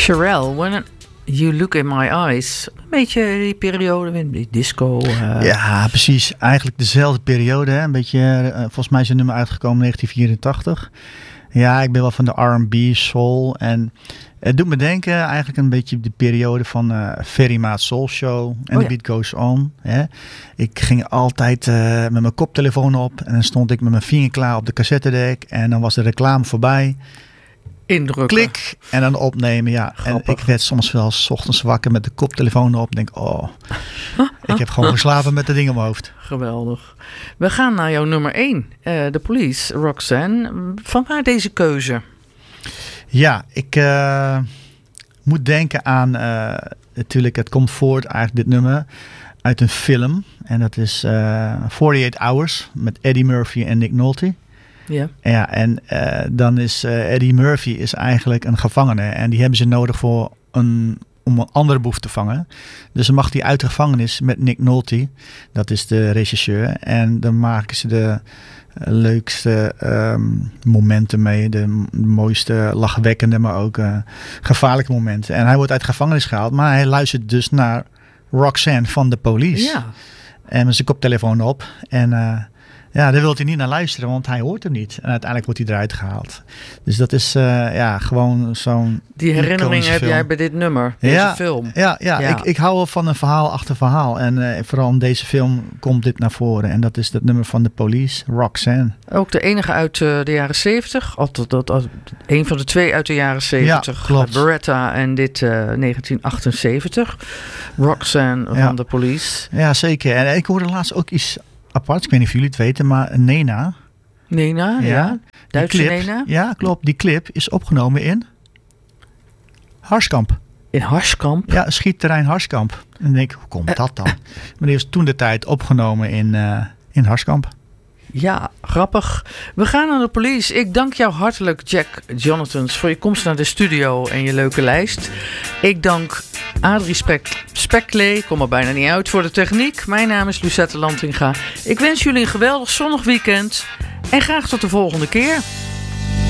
Cherelle, When You Look in My Eyes. Een beetje die periode, die disco. Ja, precies. Eigenlijk dezelfde periode. Hè? Een beetje, volgens mij is een nummer uitgekomen in 1984. Ja, ik ben wel van de R&B, soul. En het doet me denken eigenlijk een beetje op de periode van Ferry Maat Soul Show. En The Beat Goes On. Hè? Ik ging altijd met mijn koptelefoon op. En dan stond ik met mijn vinger klaar op de cassettedek. En dan was de reclame voorbij. Indrukken. Klik en dan opnemen, ja. Grappig. En ik werd soms wel 's ochtends wakker met de koptelefoon op. Denk, ik heb gewoon geslapen met de ding op mijn hoofd. Geweldig. We gaan naar jouw nummer 1. The Police, Roxanne. Vanwaar deze keuze? Ja, ik moet denken aan, natuurlijk, het komt voort eigenlijk dit nummer uit een film. En dat is 48 Hours met Eddie Murphy en Nick Nolte. Ja. Ja, en dan is Eddie Murphy is eigenlijk een gevangene. En die hebben ze nodig om een andere boef te vangen. Dus dan mag hij uit de gevangenis met Nick Nolte. Dat is de regisseur. En dan maken ze de leukste momenten mee. De mooiste lachwekkende, maar ook gevaarlijke momenten. En hij wordt uit de gevangenis gehaald. Maar hij luistert dus naar Roxanne van The Police. Ja. En met zijn koptelefoon op. En daar wil hij niet naar luisteren, want hij hoort hem niet. En uiteindelijk wordt hij eruit gehaald. Dus dat is gewoon zo'n... Die herinnering heb jij bij dit nummer, deze film. Ja. Ik hou wel van een verhaal achter verhaal. En vooral in deze film komt dit naar voren. En dat is het nummer van The Police, Roxanne. Ook de enige uit de jaren 70. Een van de twee uit de jaren 70. Ja, klopt. Beretta en dit 1978. Roxanne van The Police. Ja, zeker. En ik hoorde laatst ook iets apart. Ik weet niet of jullie het weten, maar Nena. Nena, ja. Duitse clip, Nena. Ja, klopt. Die clip is opgenomen in Harskamp. In Harskamp? Ja, schietterrein Harskamp. En dan denk ik, hoe komt dat dan? Maar die is toen de tijd opgenomen in Harskamp. Ja, grappig. We gaan naar de Police. Ik dank jou hartelijk, Jack Jonathans, voor je komst naar de studio en je leuke lijst. Ik dank Adrie Speklee, ik kom er bijna niet uit, voor de techniek. Mijn naam is Lucette Lantinga. Ik wens jullie een geweldig zonnig weekend en graag tot de volgende keer.